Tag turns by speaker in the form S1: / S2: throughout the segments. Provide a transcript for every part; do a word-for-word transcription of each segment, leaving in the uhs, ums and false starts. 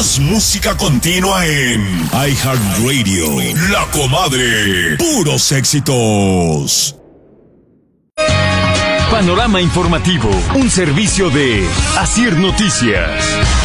S1: Más música continua en iHeartRadio. La Comadre. Puros éxitos.
S2: Panorama informativo. Un servicio de Asir Noticias.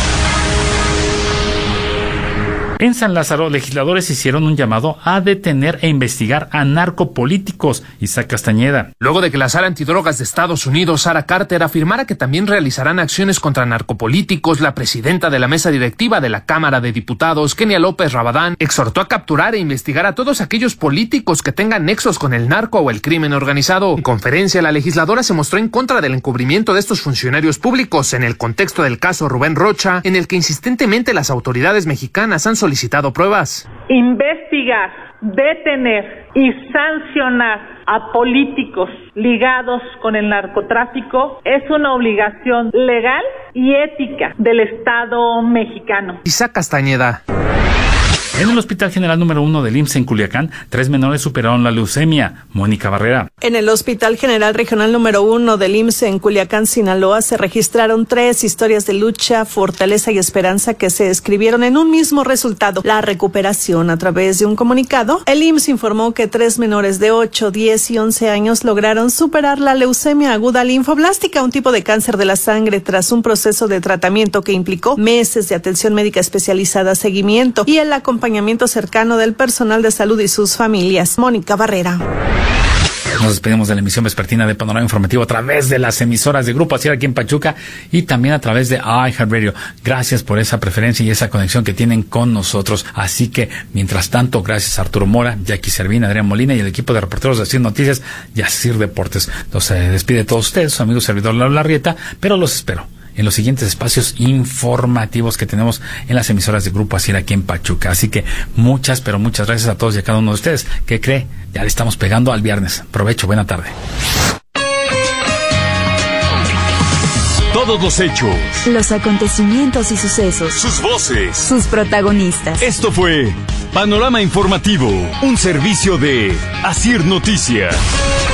S3: En San Lázaro, legisladores hicieron un llamado a detener e investigar a narcopolíticos. Isaac Castañeda.
S4: Luego de que la Sala Antidrogas de Estados Unidos, Sarah Carter, afirmara que también realizarán acciones contra narcopolíticos, la presidenta de la mesa directiva de la Cámara de Diputados, Kenia López Rabadán, exhortó a capturar e investigar a todos aquellos políticos que tengan nexos con el narco o el crimen organizado. En conferencia, la legisladora se mostró en contra del encubrimiento de estos funcionarios públicos en el contexto del caso Rubén Rocha, en el que insistentemente las autoridades mexicanas han solicitado pruebas.
S5: Investigar, detener y sancionar a políticos ligados con el narcotráfico es una obligación legal y ética del Estado mexicano.
S4: Isaac Castañeda.
S3: En el Hospital General número uno del I M S S en Culiacán, tres menores superaron la leucemia. Mónica Barrera.
S6: En el Hospital General Regional número uno del I M S S en Culiacán, Sinaloa, se registraron tres historias de lucha, fortaleza y esperanza que se escribieron en un mismo resultado, la recuperación. A través de un comunicado, el I M S S informó que tres menores de ocho, diez y once años lograron superar la leucemia aguda linfoblástica, un tipo de cáncer de la sangre, tras un proceso de tratamiento que implicó meses de atención médica especializada, seguimiento y el acompañamiento cercano del personal de salud y sus familias. Mónica Barrera.
S3: Nos despedimos de la emisión vespertina de Panorama Informativo a través de las emisoras de Grupo Asir aquí en Pachuca y también a través de iHeartRadio. Gracias por esa preferencia y esa conexión que tienen con nosotros. Así que, mientras tanto, gracias a Arturo Mora, Jackie Servín, Adrián Molina y el equipo de reporteros de Asir Noticias y Asir Deportes. Los eh, despide a todos ustedes, su amigo servidor Lalo Larrieta, pero los espero en los siguientes espacios informativos que tenemos en las emisoras de Grupo Asir aquí en Pachuca. Así que muchas, pero muchas gracias a todos y a cada uno de ustedes. ¿Qué cree? Ya le estamos pegando al viernes. Provecho, buena tarde.
S2: Todos los hechos,
S7: los acontecimientos y sucesos,
S2: sus voces,
S7: sus protagonistas.
S2: Esto fue Panorama Informativo, un servicio de Asir Noticias.